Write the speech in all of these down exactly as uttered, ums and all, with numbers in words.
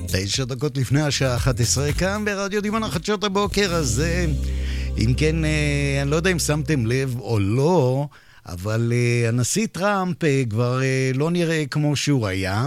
תשע דקות לפני השעה אחת עשרה כאן ברדיו דימונה חדשות הבוקר. אז אם כן, אני לא יודע אם שמתם לב או לא, אבל הנשיא טראמפ כבר לא נראה כמו שהוא היה.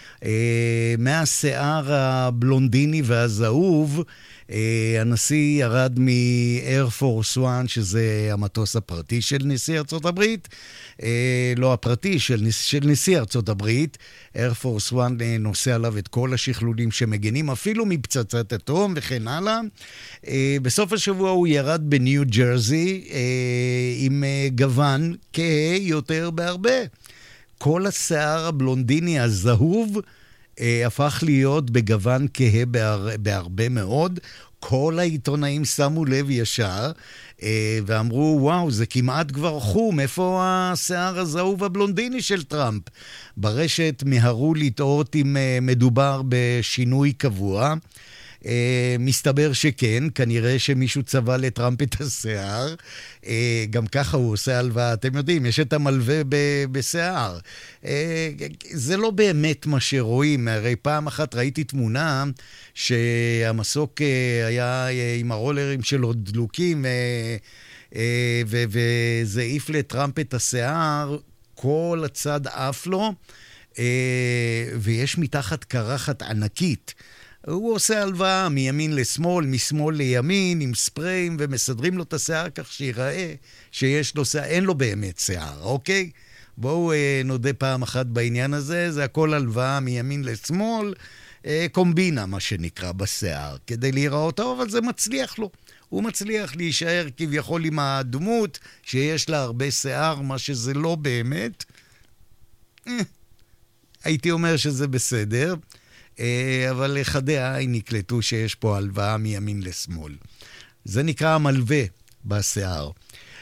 מהשיער הבלונדיני והזהוב הנשיא ירד מ-Air Force One, שזה המטוס הפרטי של נשיא ארצות הברית, לא הפרטי, של, של נשיא ארצות הברית. Air Force One נושא עליו את כל השכלולים שמגנים אפילו מפצצת אטום וכן הלאה. בסוף השבוע הוא ירד בניו ג'רזי עם גוון כהה יותר בהרבה. כל השיער הבלונדיני הזהוב הפך להיות בגוון כהה בהר, בהרבה מאוד. כל העיתונאים שמו לב ישר ואמרו, וואו, זה כמעט כבר חום, איפה השיער הזהוב הבלונדיני של טראמפ? ברשת מהרו לטעות אם מדובר בשינוי קבוע. Uh, מסתבר שכן, כנראה שמישהו צבע לטראמפ את השיער. uh, גם ככה הוא עושה הלוואה, אתם יודעים, יש את המלווה ב- בשיער. uh, זה לא באמת מה שרואים. הרי פעם אחת ראיתי תמונה שהמסוק uh, היה uh, עם הרולרים שלו דלוקים uh, uh, ו- וזה העיף לטראמפ את השיער, כל הצד עף לו, uh, ויש מתחת קרחת ענקית. הוא עושה הלוואה מימין לשמאל, משמאל לימין, עם ספריים, ומסדרים לו את השיער כך שיראה שיש לו שיער. אין לו באמת שיער, אוקיי? בואו אה, נודה פעם אחת בעניין הזה. זה הכל הלוואה מימין לשמאל, אה, קומבינה, מה שנקרא, בשיער, כדי להיראות טוב, אבל זה מצליח לו. הוא מצליח להישאר כביכול עם הדמות שיש לה הרבה שיער, מה שזה לא באמת. אה, הייתי אומר שזה בסדר. אבל חדי העין נקלטו שיש פה הלוואה מימין לשמאל. זה נקרא המלווה בשיער.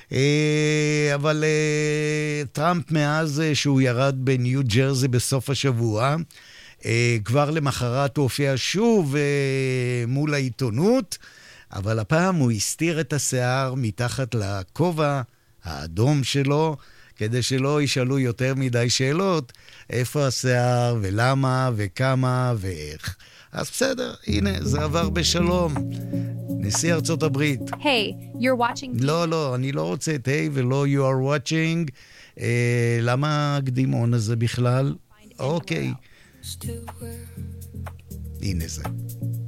אבל טראמפ מאז שהוא ירד בניו ג'רזי בסוף השבוע, כבר למחרת הוא הופיע שוב מול העיתונות, אבל הפעם הוא הסתיר את השיער מתחת לכובע האדום שלו, כדי שלא ישאלו יותר מדי שאלות, איפה השיער ולמה וכמה ואיך. אז בסדר, הנה, זה עבר בשלום. נשיא ארצות הברית. היי, hey, you're watching... לא, לא, אני לא רוצה את היי ולא you are watching. אה, למה הקדימון הזה בכלל? אוקיי. הנה זה.